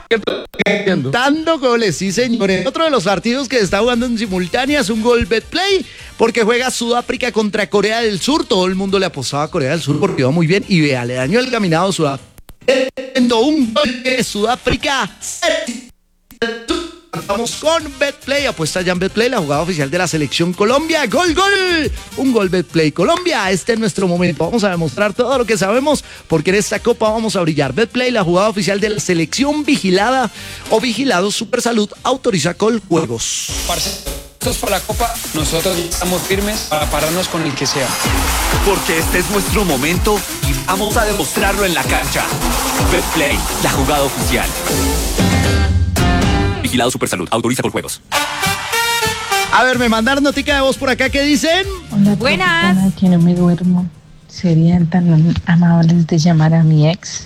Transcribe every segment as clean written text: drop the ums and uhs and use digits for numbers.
Dando goles, sí señores. Otro de los partidos que se está jugando en simultánea es un gol Betplay, porque juega Sudáfrica contra Corea del Sur. Todo el mundo le apostaba a Corea del Sur porque iba muy bien. Y vea, le dañó el caminado a Sudáfrica. Un gol de Sudáfrica. Vamos con Betplay, apuesta ya en Betplay, la jugada oficial de la selección Colombia. ¡Gol, gol! Un gol Betplay Colombia, este es nuestro momento. Vamos a demostrar todo lo que sabemos, porque en esta copa vamos a brillar. Betplay, la jugada oficial de la selección vigilada o vigilado Supersalud, autoriza Coljuegos. Nosotros para la copa, nosotros estamos firmes para pararnos con el que sea. Porque este es nuestro momento y vamos a demostrarlo en la cancha. Betplay, la jugada oficial. Vigilado Supersalud, autoriza Coljuegos. A ver, me mandaron notica de voz por acá, ¿qué dicen? Hola, buenas. Tropicana, que no me duermo. ¿Serían tan amables de llamar a mi ex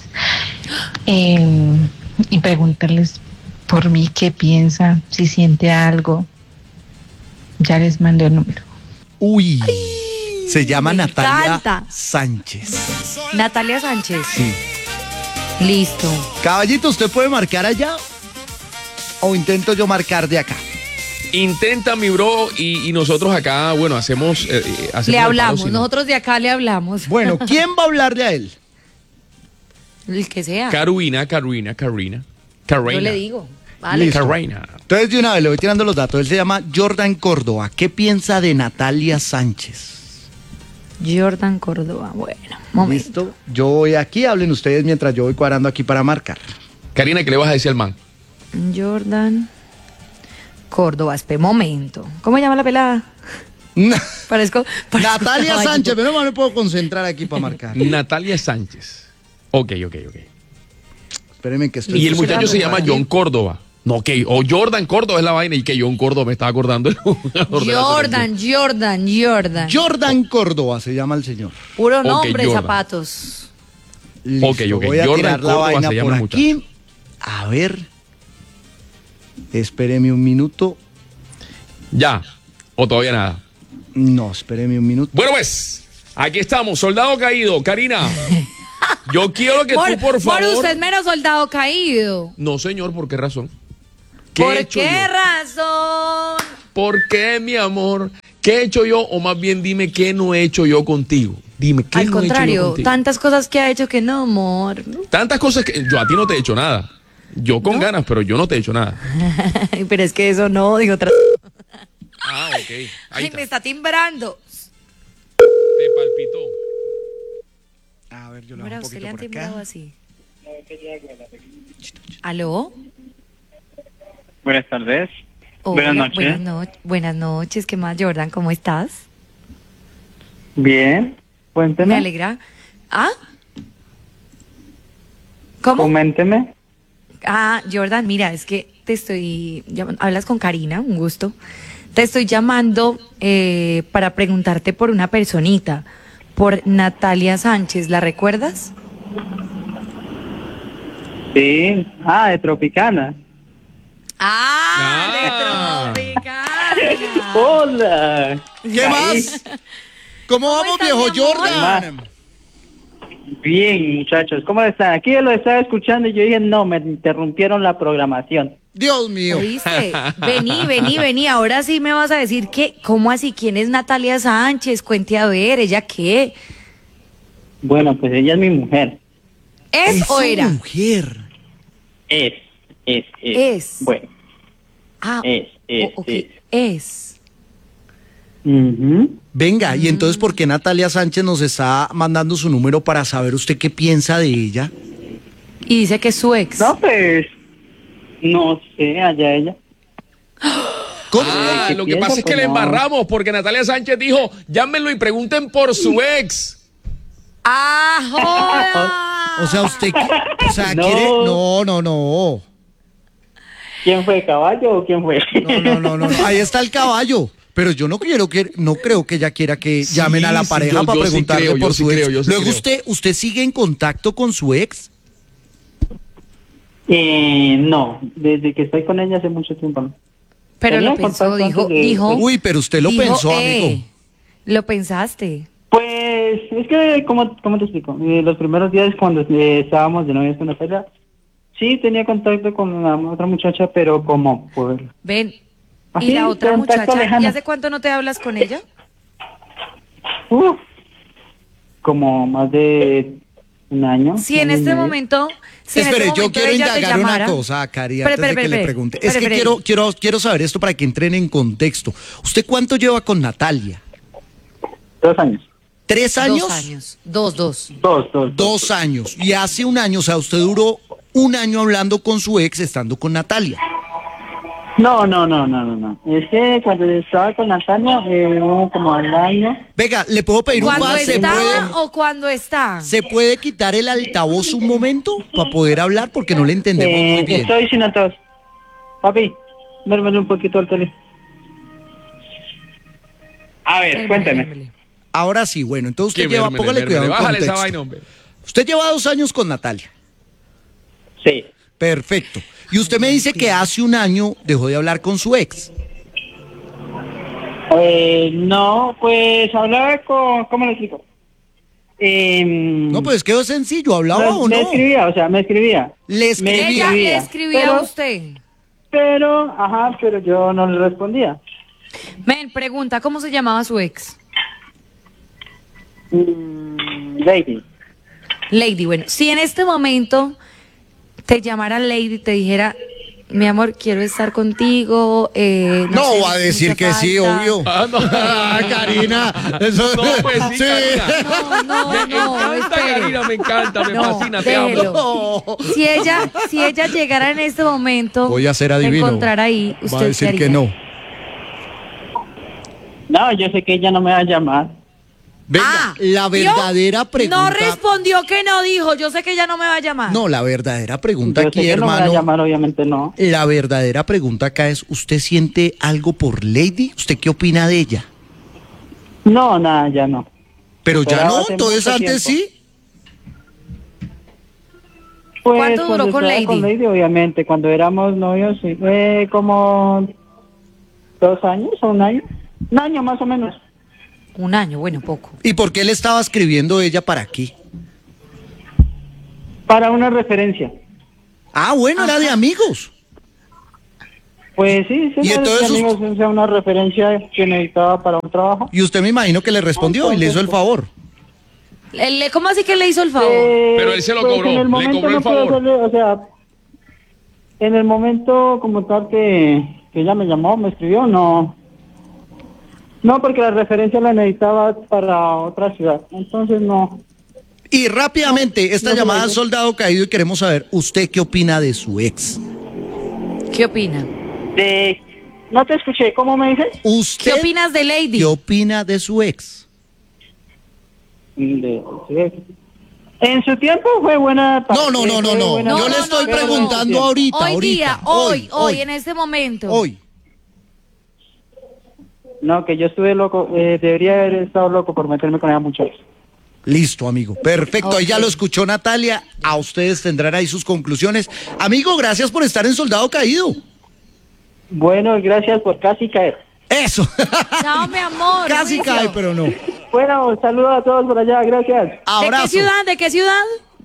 y preguntarles por mí qué piensa, si siente algo? Ya les mando el número. Uy, se llama me Natalia encanta. Sánchez. Natalia Sánchez. Sí. Listo. Caballito, ¿usted puede marcar allá? ¿O intento yo marcar de acá? Intenta, mi bro, y nosotros acá, bueno, hacemos Le hablamos, paro, nosotros de acá le hablamos. Bueno, ¿quién va a hablarle a él? El que sea. Carolina. Yo le digo. Vale. Listo. Carolina. Entonces, de una vez le voy tirando los datos. Él se llama Jordan Córdoba. ¿Qué piensa de Natalia Sánchez? Jordan Córdoba. Bueno, momento. Listo. Yo voy aquí, hablen ustedes mientras yo voy cuadrando aquí para marcar. Karina, ¿qué le vas a decir al man? Jordan Córdoba. Espera, momento. ¿Cómo llama la pelada? Parezco Natalia caballito. Sánchez, pero no me puedo concentrar aquí para marcar. Natalia Sánchez. Ok. Espérenme que estoy... Y el muchacho se llama John Córdoba. No, o Jordan Córdoba es la vaina y que John Córdoba me estaba acordando el jugador de la selección. Jordan. Córdoba se llama el señor. Puro nombre, Jordan. zapatos. Listo, Ok. voy a Jordan tirar la Córdoba vaina se llama por el aquí. A ver. Espéreme un minuto. Ya, o todavía nada. No, espéreme un minuto. Bueno, pues, aquí estamos, soldado caído. Karina, yo quiero que tú, por favor... Por usted menos soldado caído. No, señor, ¿por qué razón? ¿Por he hecho qué yo? razón? ¿Por qué, mi amor? ¿Qué he hecho yo? O más bien dime qué no he hecho yo contigo. Dime, ¿qué Al no he hecho yo contrario, contigo? tantas cosas que ha hecho que no, amor. Tantas cosas que yo a ti no te he hecho nada. Yo con ganas, pero yo no te he hecho nada. Pero es que eso no, digo otra. Ah, ok. Ahí Ay, está. me está timbrando. Te palpitó. A ver, yo lo Mira, hago un usted le poquito han por timbrado acá. así. ¿Aló? Buenas tardes. Hola, Buenas noches. Buenas noches, ¿qué más, Jordan? ¿Cómo estás? Bien. Me Cuénteme. alegra. ¿Ah? ¿Cómo? Coménteme. Ah, Jordan, mira, es que te estoy llamando, hablas con Karina, un gusto. Te estoy llamando para preguntarte por una personita, por Natalia Sánchez, ¿la recuerdas? Sí. Ah, de Tropicana. ¡Ah! De Tropicana. Hola. ¿Qué más? ¿Cómo vamos, estás, viejo mi amor? Jordan? Bien, muchachos. ¿Cómo están? Aquí lo estaba escuchando y yo dije, no, me interrumpieron la programación. Dios mío. ¿Oíste? Vení. Ahora sí me vas a decir que, ¿cómo así? ¿Quién es Natalia Sánchez? Cuente a ver, ¿ella qué? Bueno, pues ella es mi mujer. ¿Es o Esa era? mujer. Es. Bueno, Ah, es. ok, es. Ujú. Venga, y entonces, ¿por qué Natalia Sánchez nos está mandando su número para saber usted qué piensa de ella? Y dice que es su ex. No, pues, no sé, allá ella. ¿Cómo? Ah, ¿qué lo que piensa? pasa es que Pues le no. embarramos porque Natalia Sánchez dijo, llámenlo y pregunten por su ex. ¡Ah, joda! O sea, usted, No. quiere... No. ¿Quién fue, caballo o quién fue? No. Ahí está el caballo. Pero yo no creo que ella quiera que Sí, llamen a la sí, pareja yo para sí preguntarle creo, por yo sí su ex. creo, yo sí Luego creo. usted sigue en contacto con su ex. No, desde que estoy con ella hace mucho tiempo. ¿No? Pero Tenía lo pensó, contacto dijo, antes de- dijo. Uy, pero usted lo dijo, pensó, amigo. Lo pensaste. Pues, es que, ¿cómo te explico? Los primeros días cuando estábamos de novios con Natalia, Sí, tenía contacto con la otra muchacha, pero como por... Ven. Así, ¿Y la otra contacto muchacha? lejano. ¿Y hace cuánto no te hablas con ella? Como más de un año. Si en año y este medio. momento... Si en Espere, este yo momento quiero ella te indagar una llamara- cosa, Cari, Espere, antes de que espere, le espere. pregunte. Espere, Es que espere. quiero saber esto para que entren en contexto. ¿Usted cuánto lleva con Natalia? 2 años. ¿3 años? 2 años. Dos. 2 años. Y hace un año, o sea, usted duró un año hablando con su ex estando con Natalia. No. Es que cuando estaba con Natalia, como al año. Venga, ¿le puedo pedir un ¿Cuando pase? estaba o cuando está? ¿Se puede quitar el altavoz un momento para poder hablar? Porque no le entendemos muy bien. Estoy sin altavoz. Papi, duérmele un poquito al tele. A ver, cuénteme. Ahora sí, bueno, entonces usted Que lleva, mérmele, póngale mérmele. cuidado en Bájale esa contexto. vaina, hombre. Usted lleva 2 años con Natalia. Sí. Perfecto. Y usted me dice que hace un año dejó de hablar con su ex. No, pues hablaba con... ¿Cómo le explico? No, pues quedó sencillo, ¿hablaba o me no? escribía, o sea, me escribía. Le escribía. Ella le escribía a Pero- usted. Pero yo no le respondía. Ven, pregunta, ¿cómo se llamaba su ex? Lady. Lady, bueno, si en este momento te llamara Lady y te dijera, mi amor, quiero estar contigo. No, sé, va a decir mucha que sí, falta. obvio. Ah, no. Ah, Karina. Eso... No, pues sí, Karina. No, Me encanta, espere. Karina, me encanta, me No, fascina, te déjelo. amo. Si ella llegara en este momento, Voy a ser te adivino. encontrar ahí, usted Va a decir ¿qué que haría? no. No, yo sé que ella no me va a llamar. Venga, la ¿vio? verdadera pregunta. No respondió que no dijo, yo sé que ella no me va a llamar. No, la verdadera pregunta Yo sé aquí, que no me va a hermano. llamar, obviamente no. La verdadera pregunta acá es, ¿usted siente algo por Lady? ¿Usted qué opina de ella? No, nada, ya no. Pero ya Pero no, hace entonces mucho antes tiempo. sí. Pues, ¿Cuánto duró cuando con estaba Lady? Con Lady, obviamente. Cuando éramos novios, sí. Fue como 2 años o un año. Un año más o menos. Un año, bueno, poco. ¿Y por qué le estaba escribiendo ella para aquí? Para una referencia. Ah, bueno, era de amigos. Pues sí, Y era entonces de amigos, o sea, una referencia que necesitaba para un trabajo. Y usted me imagino que le respondió y le hizo el favor. ¿Cómo así que le hizo el favor? Pero él se lo cobró, en el le momento cobró el no pude favor. hacerle, o sea, en el momento como tal que ella me llamó, me escribió, no. No, porque la referencia la necesitaba para otra ciudad. Entonces no. Y rápidamente, esta no, llamada no. al soldado caído y queremos saber, ¿usted qué opina de su ex? ¿Qué opina? No te escuché, ¿cómo me dices? ¿Usted ¿Qué opinas de Lady? qué opina de su ex? En su tiempo fue buena. No, no, no, no, fue no. buena- Yo le estoy pero- preguntando ahorita, Hoy ahorita. día, hoy, en este momento. Hoy. No, que yo estuve loco, debería haber estado loco por meterme con esa muchacha. Listo, amigo. Perfecto. Ahí ya Ok. lo escuchó Natalia. A ustedes tendrán ahí sus conclusiones. Amigo, gracias por estar en Soldado Caído. Bueno, gracias por casi caer. Eso. Chao, mi amor. Casi juicio. cae, pero no. Bueno, saludos a todos por allá, gracias. ¿De Abrazo. qué ciudad? ¿De qué ciudad?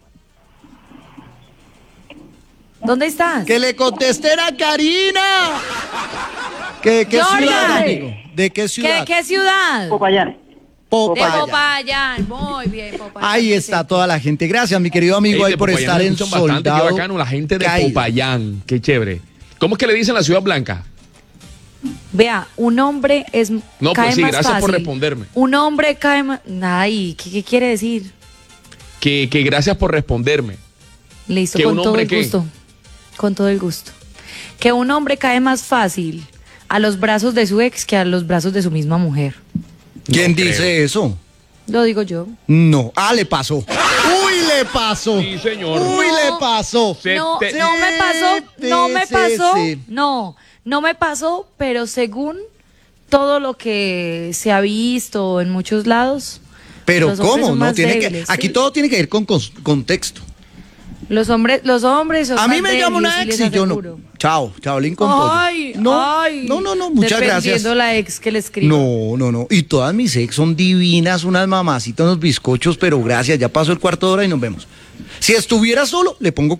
¿Dónde estás? Que le contesten a Karina. ¿Qué Jordan. ciudad, amigo? ¿De qué ¿De ciudad? qué ciudad? Popayán. De Popayán. Popayán. Muy bien, Popayán. Ahí está toda la gente. Gracias, mi querido amigo, Ey, ahí de por Popayán estar me en escuchan bastante, Soldado qué bacano, la gente de Caído. Popayán, qué chévere. ¿Cómo es que le dicen la Ciudad Blanca? Vea, un hombre es No, cae pues sí, más gracias por fácil. responderme. Un hombre cae más... Ay, ¿qué quiere decir? Que gracias por responderme. Listo, ¿Que con un todo hombre el qué? gusto. Con todo el gusto. Que un hombre cae más fácil a los brazos de su ex que a los brazos de su misma mujer. ¿Quién No creo. dice eso? Lo digo yo. No. Ah, le pasó. Uy, le pasó. Sí, señor. Uy, le pasó. Se No, te- no me pasó, no me Sí, pasó, sí. no me pasó, pero según todo lo que se ha visto en muchos lados, Pero los hombres ¿cómo? son No más tiene que. débiles, Aquí sí. todo tiene que ir con contexto. los hombres son A mí más me llama una débiles, ex sí y les yo no. aseguro. Chao, chao, Lincoln Pollo. Ay, no, ay. no, muchas gracias. Dependiendo la ex que le escriba. No. Y todas mis ex son divinas, unas mamacitas, unos bizcochos, pero gracias, ya pasó el cuarto de hora y nos vemos. Si estuviera solo, le pongo cuidado.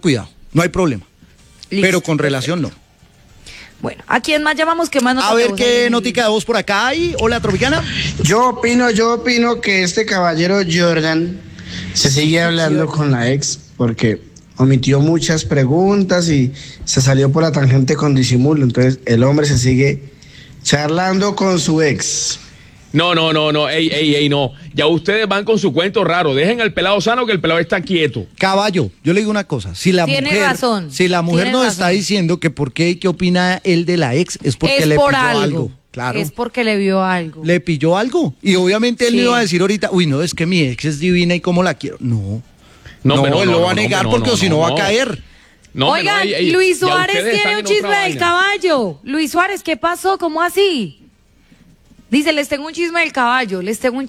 no hay problema. Listo, Pero con relación no. Bueno, ¿a quién más llamamos? ¿Qué más nos A ver qué notica de voz por acá hay. Hola, Tropicana. Yo opino que este caballero Jordan se sigue hablando con la ex porque omitió muchas preguntas y se salió por la tangente con disimulo. Entonces el hombre se sigue charlando con su ex. No, ey, no. Ya ustedes van con su cuento raro. Dejen al pelado sano, que el pelado está quieto. Caballo, yo le digo una cosa. Si la Tiene mujer, razón, si la mujer tiene nos razón. está diciendo que por qué y qué opina él de la ex, es porque es le por pilló algo. algo. Claro. Es porque le vio algo. Le pilló algo. Y obviamente él Sí. no iba a decir ahorita, uy, no, es que mi ex es divina y cómo la quiero. No. No, pero él lo va a negar porque si no va a caer. No, Oigan, ey, Luis ya Suárez ustedes están tiene un en otra chisme del vaina. caballo. Luis Suárez, ¿qué pasó? ¿Cómo así? Dice, les tengo un chisme del caballo,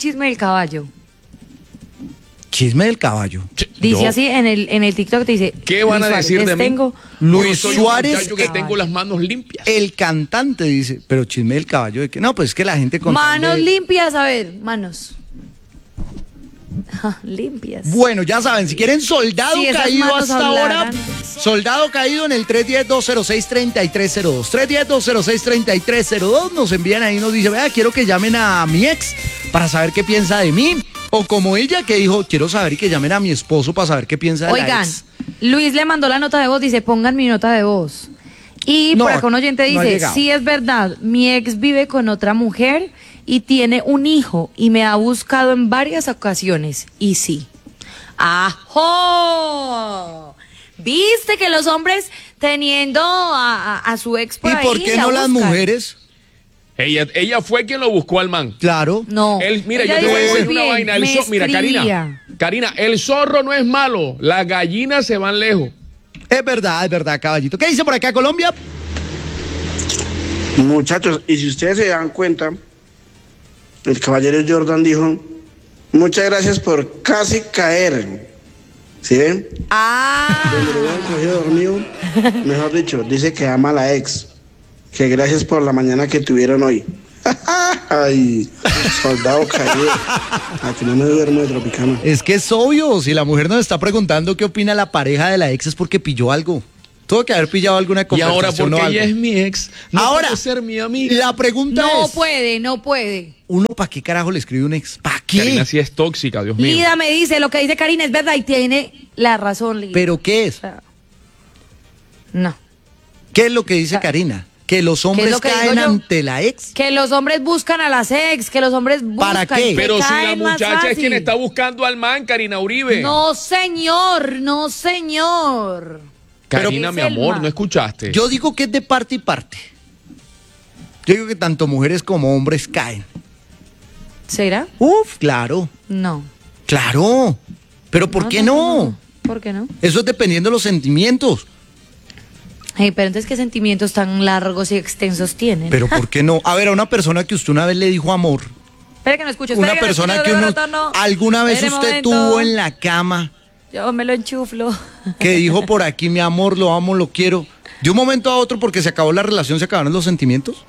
Chisme del caballo. Dice Yo- así en el TikTok, te dice. ¿Qué van Luis a Suárez, decir de les mí? tengo Luis Yo soy Suárez, un muchacho que tengo las manos limpias. El cantante dice, pero chisme del caballo de que no, pues es que la gente con manos limpias, a ver, manos. Limpias. Bueno, ya saben, si quieren soldado Si esas caído manos hasta ahora, hablaran. soldado caído en el 310-206-3302. 310-206-3302, nos envían ahí, nos dice, vea, quiero que llamen a mi ex para saber qué piensa de mí. O como ella que dijo, quiero saber y que llamen a mi esposo para saber qué piensa de la Oigan, ex. Luis le mandó la nota de voz, dice, pongan mi nota de voz. Y No, por acá un oyente no ha dice, llegado. sí es verdad, mi ex vive con otra mujer y tiene un hijo y me ha buscado en varias ocasiones. Y sí. ¡Ajo! ¿Viste que los hombres teniendo a su ex por ¿Y ahí por qué la no las buscan? mujeres? Ella fue quien lo buscó al man. Claro. No. Mira, Ella yo te voy a dice, decir muy una bien, vaina. me Mira, escribía. Karina, el zorro no es malo. Las gallinas se van lejos. Es verdad, caballito. ¿Qué dice por acá Colombia? Muchachos, y si ustedes se dan cuenta, el caballero Jordan dijo, muchas gracias por casi caer. ¿Sí ven? Ah, Donde lo hubieran cogido dormido, mejor dicho, dice que ama a la ex. Que gracias por la mañana que tuvieron hoy. Ay, soldado caído. Aquí no me duermo de Tropicana. Es que es obvio, si la mujer nos está preguntando qué opina la pareja de la ex es porque pilló algo. Tuvo que haber pillado alguna Y conversación ahora, porque o algo. ella es mi ex, no Ahora, puede ser mi amiga. La pregunta no es, no puede. ¿uno para qué carajo le escribe un ex? ¿Para qué? Karina sí es tóxica, Dios mío. Lida me dice, lo que dice Karina es verdad y tiene la razón, Lida. ¿Pero qué es? No. ¿Qué es lo que dice Karina? Que los hombres lo que digo caen yo? ante la ex. Que los hombres buscan a las ex, que los hombres buscan. ¿Para qué? que Pero si la caen más muchacha es fácil. quien está buscando al man, Karina Uribe. No, señor, no, señor. Karina, Pero- mi amor, man. ¿no escuchaste? Yo digo que es de parte y parte. Yo digo que tanto mujeres como hombres caen. ¿Será? Uf, claro, No. claro. Pero ¿por qué no? ¿Por qué no? Eso es dependiendo de los sentimientos. Pero entonces, ¿qué sentimientos tan largos y extensos tienen? Pero ¿por qué no? A ver, a una persona que usted una vez le dijo amor, Espera que no escucho. una espera que no persona escucho, que uno, retorno. alguna vez Espere un usted momento. tuvo en la cama, Yo me lo enchuflo. que dijo por aquí mi amor, lo amo, lo quiero, de un momento a otro porque se acabó la relación, se acabaron los sentimientos.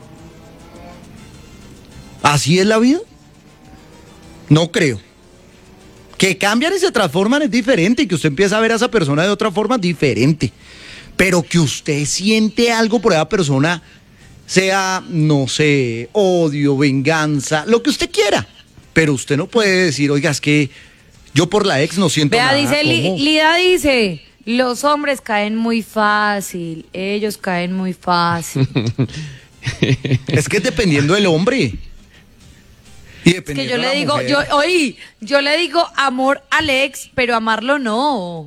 ¿Así es la vida? No creo. Que cambian y se transforman es diferente y que usted empieza a ver a esa persona de otra forma diferente. Pero que usted siente algo por esa persona, sea, no sé, odio, venganza, lo que usted quiera. Pero usted no puede decir, oiga, es que yo por la ex no siento Vea, nada. dice, ¿Cómo? Lida dice, los hombres caen muy fácil, ellos caen muy fácil. Es que es dependiendo del hombre. Y Que dependiendo yo de le la digo, mujer. yo le digo amor al ex, pero amarlo no.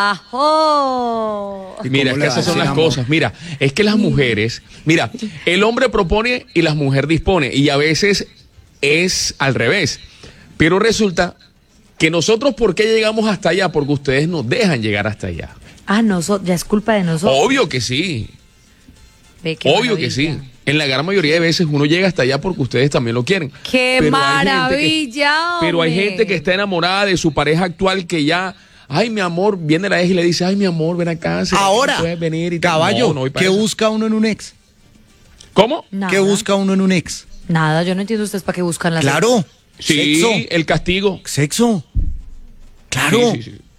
Ajo. Mira, es ¿Cómo que le va a esas son decir las amor? cosas. Mira, es que las mujeres, mira, el hombre propone y la mujer dispone. Y a veces es al revés. Pero resulta que nosotros, ¿por qué llegamos hasta allá? Porque ustedes nos dejan llegar hasta allá. Ah, ya es culpa de nosotros. Obvio que sí. Ve qué Obvio que sí. maravilla. En la gran mayoría de veces uno llega hasta allá porque ustedes también lo quieren. ¡Qué Pero hay gente que- maravilla! Pero hay hombre. gente que está enamorada de su pareja actual que ya, ay, mi amor, viene la ex y le dice, ay, mi amor, ven acá. ¿será que Ahora, puedes venir y tal? caballo, No, no voy para ¿qué eso. busca uno en un ex? ¿Cómo? Nada. ¿Qué busca uno en un ex? Nada, yo no entiendo ustedes para qué buscan las Claro. Sí, Sexo. el castigo. Sexo. Claro. Sí, sí, sí.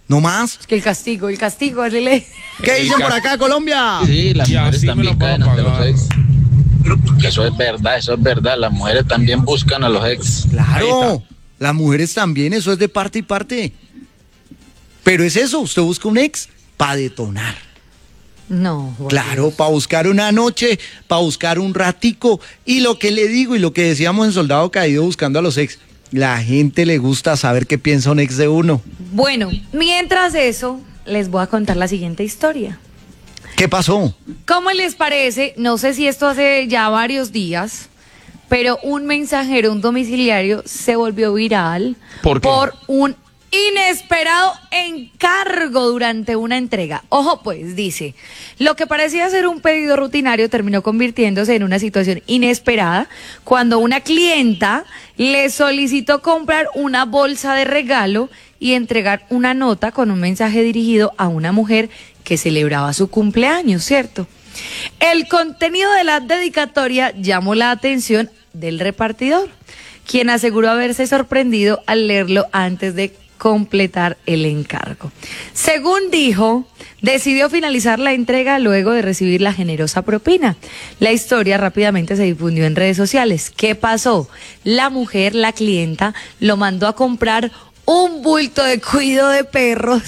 ¿No más? Es que el castigo, Lele. ¿Qué dicen por acá, Colombia? Sí, las mujeres también caen ante los ex. Eso es verdad. Las mujeres también buscan a los ex. Claro, las mujeres también, eso es de parte y parte. Pero es eso, usted busca un ex para detonar. No. Claro, para buscar una noche, para buscar un ratico. Y lo que le digo y lo que decíamos en Soldado Caído buscando a los ex, la gente le gusta saber qué piensa un ex de uno. Bueno, mientras eso, les voy a contar la siguiente historia. ¿Qué pasó? ¿Cómo les parece? No sé si esto hace ya varios días, pero un mensajero, un domiciliario, se volvió viral ¿Por qué? por un inesperado encargo durante una entrega. Ojo pues, dice, lo que parecía ser un pedido rutinario terminó convirtiéndose en una situación inesperada cuando una clienta le solicitó comprar una bolsa de regalo y entregar una nota con un mensaje dirigido a una mujer que celebraba su cumpleaños, ¿cierto? El contenido de la dedicatoria llamó la atención del repartidor, quien aseguró haberse sorprendido al leerlo antes de completar el encargo. Según dijo, decidió finalizar la entrega luego de recibir la generosa propina. La historia rápidamente se difundió en redes sociales. ¿Qué pasó? La mujer, la clienta, lo mandó a comprar un bulto de cuido de perros.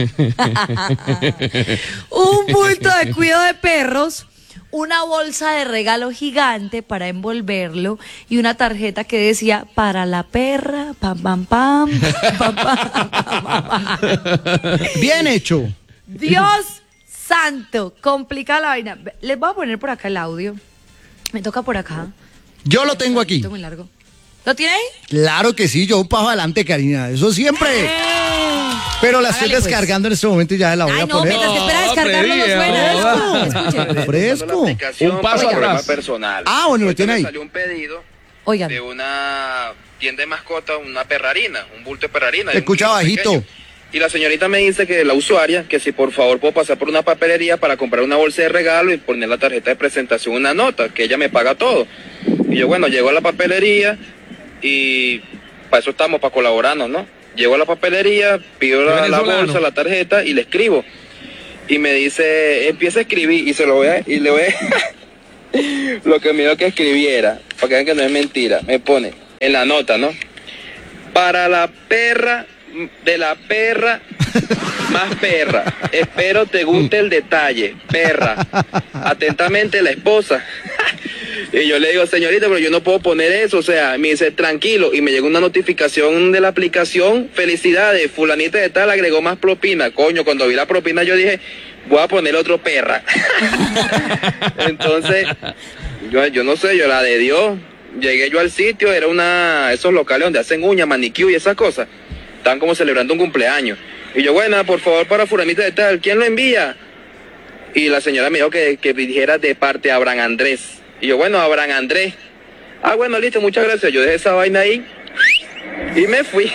Un bulto de cuido de perros, una bolsa de regalo gigante para envolverlo y una tarjeta que decía para la perra, pam, pam, pam, pam, pam, pam. Bien hecho. Dios santo, complica la vaina. Les voy a poner por acá el audio. Me toca por acá. Yo lo tengo aquí. Muy largo. ¿Lo tiene ahí? Claro que sí, yo un paso adelante, Karina, eso siempre. Pero la estoy Hágale, pues. descargando en este momento y ya la voy a No, poner. mientras que espera descargarlo no suena. Fresco. Un paso atrás. Personal. Ah, bueno, lo tiene ahí. Me salió un pedido Oigan. de una tienda de mascotas, una perrarina, un bulto de perrarina. Te escucha bajito. Pequeño. Y la señorita me dice que la usuaria, que si por favor puedo pasar por una papelería para comprar una bolsa de regalo y poner la tarjeta de presentación, una nota, que ella me paga todo. Y yo, bueno, llego a la papelería y para eso estamos, para colaborarnos, ¿no? Llego a la papelería, pido la bolsa, la tarjeta y le escribo. Y me dice, empieza a escribir y le voy a lo que me dijo que escribiera, para que vean que no es mentira. Me pone en la nota, ¿no? Para la perra, de la perra, más perra. Espero te guste el detalle, perra. Atentamente la esposa. Y yo le digo, señorita, pero yo no puedo poner eso, o sea, me dice, tranquilo, y me llegó una notificación de la aplicación, felicidades, fulanita de tal agregó más propina. Coño, cuando vi la propina yo dije, voy a poner otro perra. Entonces, yo no sé, yo la de Dios, llegué yo al sitio, era esos locales donde hacen uñas, manicure y esas cosas, estaban como celebrando un cumpleaños. Y yo, bueno, por favor, para fulanita de tal, ¿quién lo envía? Y la señora me dijo que dijera de parte a Abraham Andrés. Y yo, bueno, Abraham Andrés. Ah, bueno, listo, muchas gracias. Yo dejé esa vaina ahí y me fui.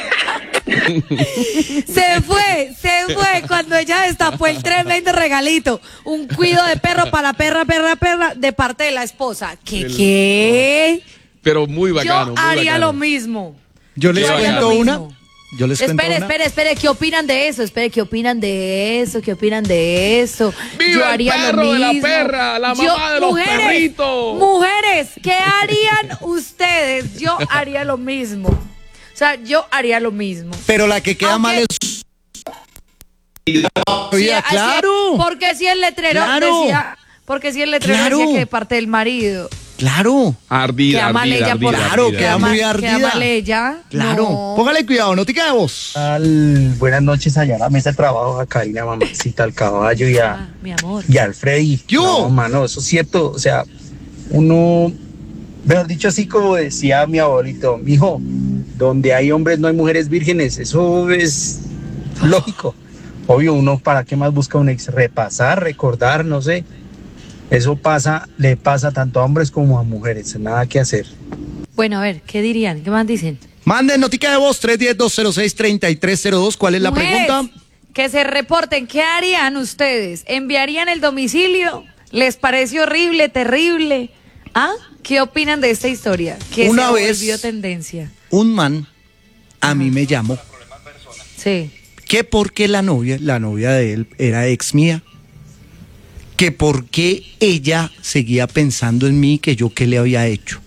Se fue cuando ella destapó el tremendo regalito. Un cuido de perro para perra de parte de la esposa. ¿Qué? Pero muy bacano. Yo haría lo mismo. Yo les cuento una. Yo les cuento una. Espere, ¿qué opinan de eso? ¿Qué opinan de eso? ¡Viva Yo haría el perro lo de la mismo. perra, la mamá de los perritos! Mujeres, ¿qué harían ustedes? Yo haría lo mismo. O sea, yo haría lo mismo. Pero la que queda mal es... Sí, claro. Porque si el letrero Claro. decía Claro. que de parte del marido. Claro. Ardida, Queda mal ella por Claro, queda muy Queda ardida. mal ella. Claro. No. Póngale cuidado, no te quede voz. Buenas noches allá a la mesa de trabajo, a Karina, mamacita, al caballo Mi amor. y al Freddy. ¿Qué hubo? No, mano, eso es cierto. O sea, uno, mejor dicho, así como decía mi abuelito, mijo, donde hay hombres no hay mujeres vírgenes. Eso es lógico. Obvio, uno para qué más busca un ex, repasar, recordar, no sé. Eso le pasa tanto a hombres como a mujeres, nada que hacer. Bueno, a ver, ¿qué dirían? ¿Qué más dicen? Manden notica de voz 310-206-3302. ¿Cuál es la Mujeres, pregunta? que se reporten. ¿Qué harían ustedes? ¿Enviarían el domicilio? ¿Les parece horrible, terrible? ¿Ah? ¿Qué opinan de esta historia? Que Una se vez- volvió tendencia. Un man a mí me llamó Sí. que porque la novia de él era ex mía, que porque ella seguía pensando en mí, que yo qué le había hecho.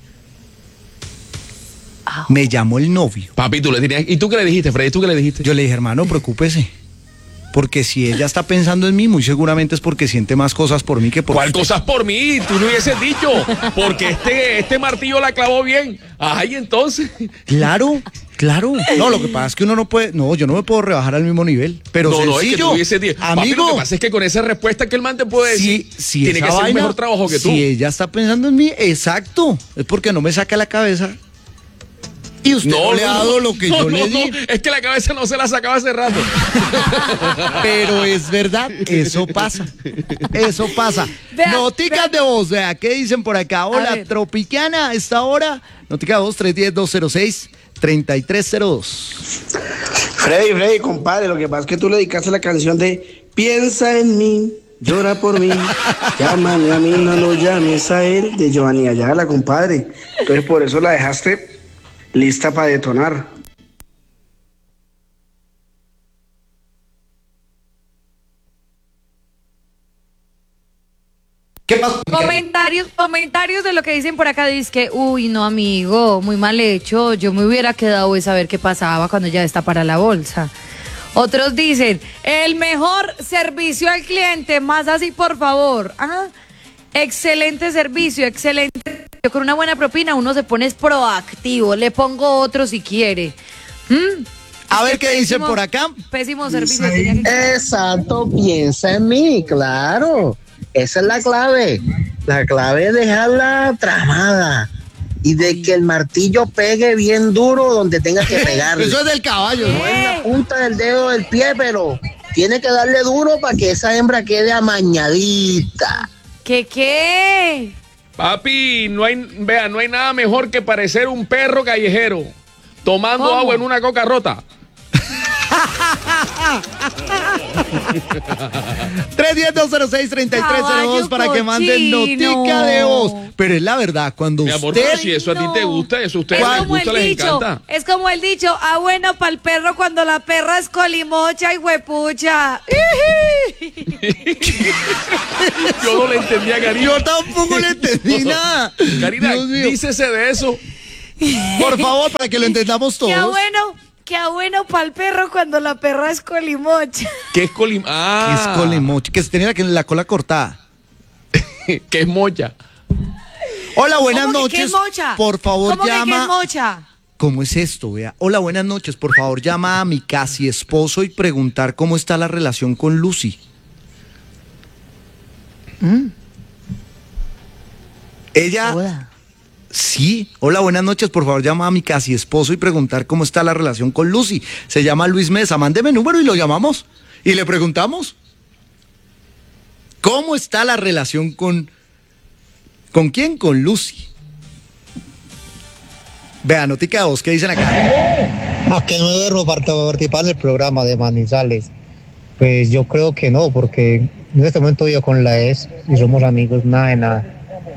Me llamó el novio. Papi, tú le tenías... ¿Y tú qué le dijiste, Freddy? ¿Tú qué le dijiste? Yo le dije, hermano, preocúpese. Porque si ella está pensando en mí, muy seguramente es porque siente más cosas por mí que por ¿Cuál usted. cosas por mí? Tú no hubieses dicho. Porque este martillo la clavó bien. Ay, entonces. Claro. No, lo que pasa es que uno no puede... No, yo no me puedo rebajar al mismo nivel. Pero no, es que tú sencillo, hubieses dicho. Papi, amigo. lo que pasa es que con esa respuesta que el man te puede decir, si tiene esa que hacer un vaina, mejor trabajo que tú. Si ella está pensando en mí, exacto. Es porque no me saca la cabeza. Y usted no le ha dado lo que yo le di. No, es que la cabeza no se la sacaba hace rato. Pero es verdad, eso pasa. Eso pasa. Noticas de voz, vea, ¿qué dicen por acá? Hola, Tropicana, a esta hora. Notica de voz 310-206-3302. Freddy, compadre, lo que pasa es que tú le dedicaste la canción de Piensa en mí, llora por mí, llámame a mí, no lo llames a él, de Giovanni Ayala, compadre. Entonces por eso la dejaste lista para detonar. ¿Qué pasó? Comentarios de lo que dicen por acá. Dice que, uy, no, amigo, muy mal hecho. Yo me hubiera quedado a saber qué pasaba cuando ya está para la bolsa. Otros dicen, el mejor servicio al cliente, más así, por favor. Ah, excelente servicio, excelente. Con una buena propina uno se pone proactivo. Le pongo otro si quiere. A ver qué dicen por acá. Pésimo servicio. Exacto, piensa en mí, claro. Esa es la clave. La clave es dejarla tramada y de que el martillo pegue bien duro donde tenga que pegarle. Eso es del caballo, no en la punta del dedo del pie, pero tiene que darle duro para que esa hembra quede amañadita. ¿Qué? Papi, no hay nada mejor que parecer un perro callejero tomando agua en una coca rota. 310-206-3302 para que manden notica de voz. Pero es la verdad, cuando mi amor, usted... pero si eso a ti te gusta, eso a ustedes les gusta, les encanta. Es como el dicho, bueno para el perro cuando la perra es colimocha y huepucha. Yo no le entendía, Karina. Yo tampoco le entendí nada. Karina, dícese de eso. Por favor, para que lo entendamos todos. Qué bueno para el perro cuando la perra es colimocha. ¿Qué es colimocha? ¿Qué es colimocha? Que se tenía la cola cortada. ¿Qué es mocha? Hola, buenas noches. ¿Qué es mocha? Por favor, ¿Cómo llama. ¿Qué es mocha? ¿Cómo es esto? Vea. Hola, buenas noches. Por favor, llama a mi casi esposo y preguntar cómo está la relación con Lucy. Ella. Hola. Sí, hola, buenas noches, por favor llama a mi casi esposo y preguntar cómo está la relación con Lucy. Se llama Luis Mesa, mándeme número y lo llamamos y le preguntamos cómo está la relación ¿con quién? Con Lucy. Vea, notica de voz, ¿qué dicen acá? ¿A qué no debo participar en el programa de Manizales? Pues yo creo que no, porque en este momento vivo con la ex y somos amigos, nada de nada.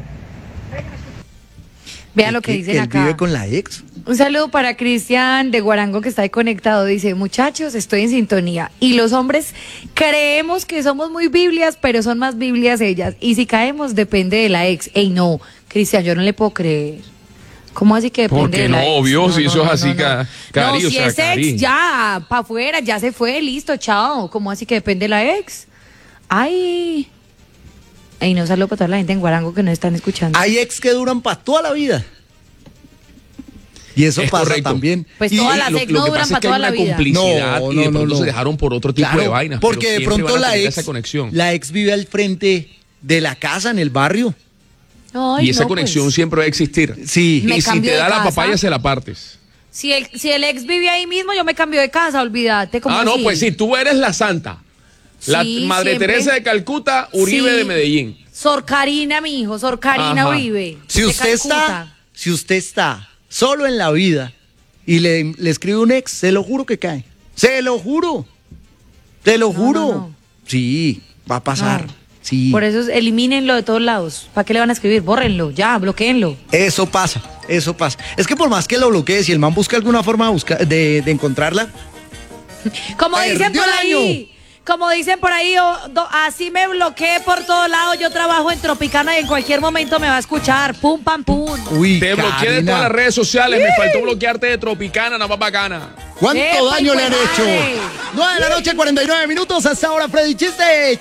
Vea lo que dicen acá. ¿Él vive con la ex? Un saludo para Cristian de Guarango que está ahí conectado. Dice, muchachos, estoy en sintonía. Y los hombres creemos que somos muy biblias, pero son más biblias ellas. Y si caemos, depende de la ex. Ey, no, Cristian, yo no le puedo creer. ¿Cómo así que depende de la ex? Obvio, si eso es así, Cari, no, si es ex, ya, para afuera, ya se fue, listo, chao. ¿Cómo así que depende de la ex? Ay, no, saludo para toda la gente en Guarango que nos están escuchando. Hay ex que duran para toda la vida. Y eso es pasa correcto. También. Pues todas las ex no duran para toda la vida. Complicidad y de pronto se dejaron por otro tipo de vainas. Porque de pronto la ex vive al frente de la casa, en el barrio. Ay, y esa conexión siempre va a existir. Sí. Y si te da la papaya, se la partes. Si el ex vive ahí mismo, yo me cambio de casa, olvídate. No, pues sí, tú eres la santa. La Madre siempre. Teresa de Calcuta, Uribe de Medellín. Sor Karina, mi hijo, Sor Karina Uribe. Si usted está solo en la vida y le escribe un ex, se lo juro que cae. Se lo juro. Te lo juro. No. Sí, va a pasar. No. Sí. Por eso elimínenlo de todos lados. ¿Para qué le van a escribir? Bórrenlo, ya, bloquéenlo. Eso pasa. Es que por más que lo bloquee, si el man busca alguna forma de encontrarla, Como dicen Perdió por el ahí. Como dicen por ahí, así me bloqueé por todos lados. Yo trabajo en Tropicana y en cualquier momento me va a escuchar. Pum, pam, pum. Uy, Te bloqueé de todas las redes sociales. Me faltó bloquearte de Tropicana, nada más bacana. ¿Cuánto daño le han hijo de hecho? 9 de la noche, 49 minutos. Hasta ahora, Freddy. Chiste.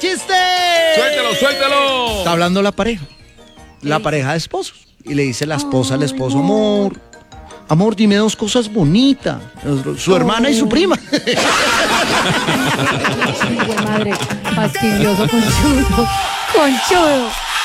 Suéltalo. Está hablando la pareja. La pareja de esposos. Y le dice la esposa al esposo, amor, dime dos cosas bonitas. Su hermana y su prima. Madre, fastidioso, conchudo.